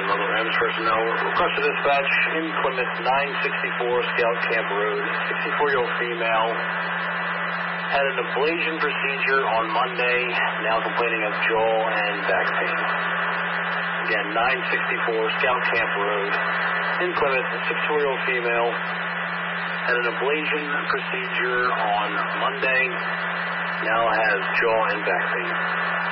and Mother Rams personnel. Request for dispatch in Plymouth, 964 Scout Camp Road. 64-year-old female had an ablation procedure on Monday, now complaining of jaw and back pain. Again, 964 Scout Camp Road in Plymouth. A 64-year-old female had an ablation procedure on Monday, now has jaw and back pain.